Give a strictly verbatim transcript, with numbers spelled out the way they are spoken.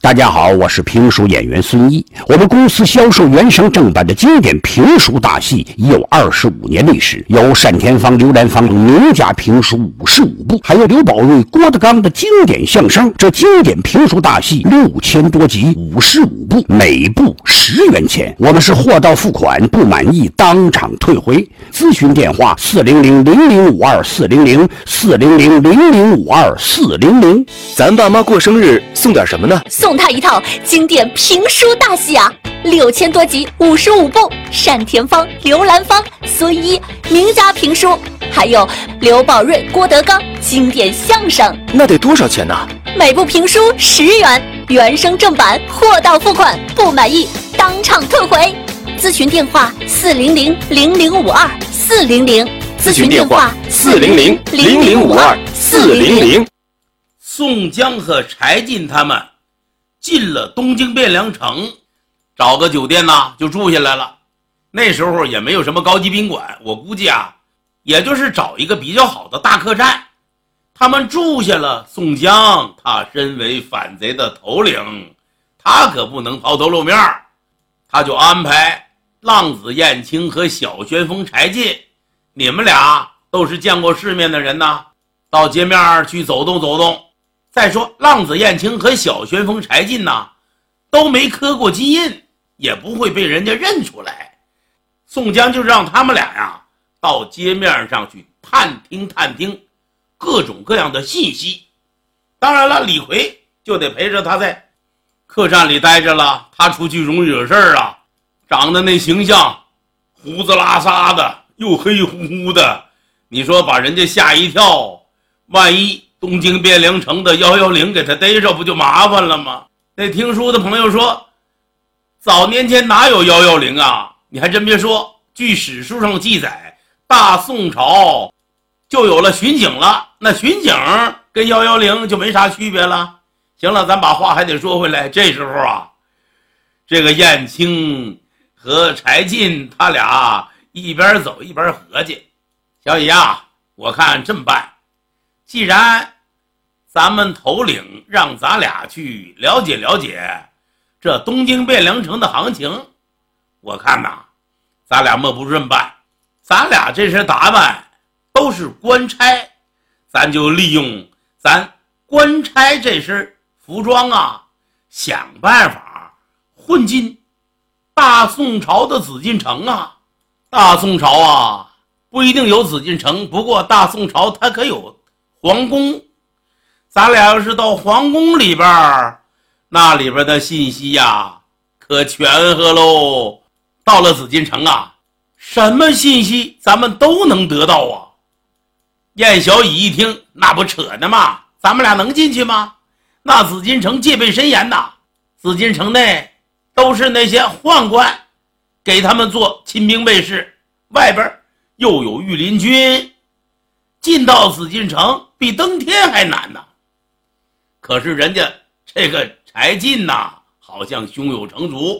大家好，我是评书演员孙毅。我们公司销售原声正版的经典评书大戏已有二十五年历史，有单田芳、刘兰芳名家评书五十五部，还有刘宝瑞、郭德纲的经典相声。这经典评书大戏六千多集，五十五部，每部十元钱。我们是货到付款，不满意当场退回。咨询电话：四零零零零五二四零零四零零零零五二四零零。 咱爸妈过生日送点什么呢？ 送他一套经典评书大戏啊，六千多集，五十五部，单田芳、刘兰芳、孙一名家评书，还有刘宝瑞、郭德纲经典相声。 那得多少钱呢？ 每部评书十元，原声正版，货到付款，不满意当场退回。咨询电话：四零零零零五二四零零。 咨询电话：四零零零零五二四零零。 宋江和柴进他们进了东京汴梁城，找个酒店呢就住下来了。那时候也没有什么高级宾馆，我估计啊，也就是找一个比较好的大客栈。他们住下了，宋江他身为反贼的头领，他可不能抛头露面，他就安排浪子燕青和小旋风柴进，你们俩都是见过世面的人呐，到街面去走动走动。再说浪子燕青和小旋风柴进呐，都没刻过金印，也不会被人家认出来。宋江就让他们俩呀到街面上去探听探听各种各样的信息。当然了，李逵就得陪着他在客栈里待着了，他出去容易惹事儿啊，长得那形象胡子拉碴的，又黑乎乎的，你说把人家吓一跳，万一东京汴梁城的一一零给他逮着，不就麻烦了吗？那听书的朋友说，早年间哪有一一零啊？你还真别说，据史书上记载，大宋朝就有了巡警了，那巡警跟一一零就没啥区别了。行了，咱把话还得说回来，这时候啊，这个燕青和柴进他俩一边走一边合计，小乙啊，我看这么办，既然咱们头领让咱俩去了解了解这东京汴梁城的行情，我看呐，咱俩莫不这么办，咱俩这身打扮都是官差，咱就利用咱官差这身服装啊，想办法混进大宋朝的紫禁城啊。大宋朝啊不一定有紫禁城，不过大宋朝它可有皇宫，咱俩要是到皇宫里边，那里边的信息呀可全和喽。到了紫禁城啊，什么信息咱们都能得到啊。燕小乙一听，那不扯呢吗？咱们俩能进去吗？那紫禁城戒备森严呐，紫禁城内都是那些宦官给他们做亲兵卫士，外边又有御林军，进到紫禁城比登天还难呐。可是人家这个柴进呐，好像胸有成竹，